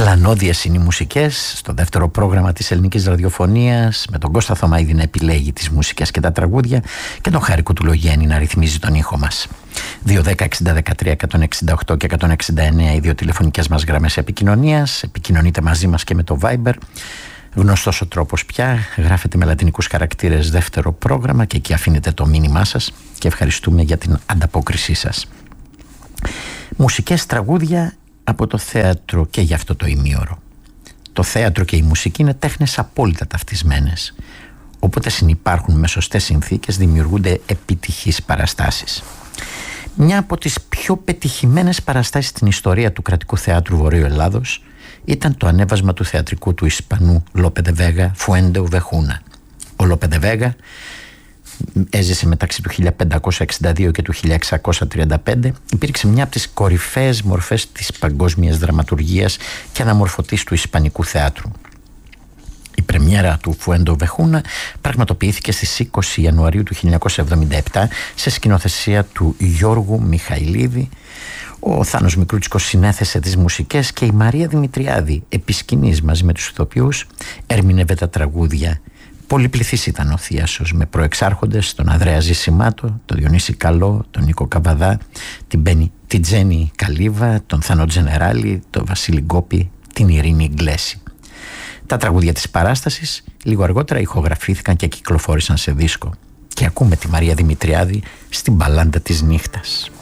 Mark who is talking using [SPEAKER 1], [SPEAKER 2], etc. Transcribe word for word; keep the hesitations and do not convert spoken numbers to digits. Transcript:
[SPEAKER 1] Γαλανώδιες είναι οι μουσικές στο δεύτερο πρόγραμμα της ελληνικής ραδιοφωνίας, με τον Κώστα Θωμαίδη να επιλέγει τις μουσικές και τα τραγούδια και τον Χάρη Κουτουλογέννη να ρυθμίζει τον ήχο μας. δύο δέκα εξήντα δεκατρία εκατόν εξήντα οκτώ και εκατόν εξήντα εννέα οι δύο τηλεφωνικές μας γραμμές επικοινωνίας. Επικοινωνείτε μαζί μας και με το Viber. Γνωστός ο τρόπος πια, γράφετε με λατινικούς χαρακτήρες δεύτερο πρόγραμμα και εκεί αφήνετε το μήνυμά σας και ευχαριστούμε για την ανταπόκρισή σας. Μουσικές τραγούδια από το θέατρο και για αυτό το ημίωρο. Το θέατρο και η μουσική είναι τέχνες απόλυτα ταυτισμένες. Όποτε συνυπάρχουν με σωστές συνθήκες δημιουργούνται επιτυχείς παραστάσεις. Μια από τις πιο πετυχημένες παραστάσεις στην ιστορία του κρατικού θεάτρου Βορείου Ελλάδος ήταν το ανέβασμα του θεατρικού του Ισπανού Λόπε δε Βέγα, Φουέντε Ουβεχούνα. Ο Λόπε δε Βέγα έζησε μεταξύ του χίλια πεντακόσια εξήντα δύο και του χίλια εξακόσια τριάντα πέντε. Υπήρξε μια από τις κορυφαίες μορφές της παγκόσμιας δραματουργίας και αναμορφωτής του ισπανικού θεάτρου. Η πρεμιέρα του Φουέντε Ουβεχούνα πραγματοποιήθηκε στις είκοσι Ιανουαρίου του χίλια εννιακόσια εβδομήντα επτά σε σκηνοθεσία του Γιώργου Μιχαηλίδη. Ο Θάνος Μικρούτσικος συνέθεσε τις μουσικές και η Μαρία Δημητριάδη επί σκηνής μαζί με τους ηθοποιούς ερμηνεύε τα τραγούδια. Πολυπληθής ήταν ο θίασος με προεξάρχοντες τον Ανδρέα Ζησημάτο, τον Διονύση Καλό, τον Νίκο Καβαδά, την, Μπένι, την Τζέννη Καλίβα, τον Θανό Τζενεράλη, τον Βασίλη Γκόπη, την Ειρήνη Γκλέση. Τα τραγούδια της παράστασης λίγο αργότερα ηχογραφήθηκαν και κυκλοφόρησαν σε δίσκο. Και ακούμε τη Μαρία Δημητριάδη στην Μπαλάντα της Νύχτας.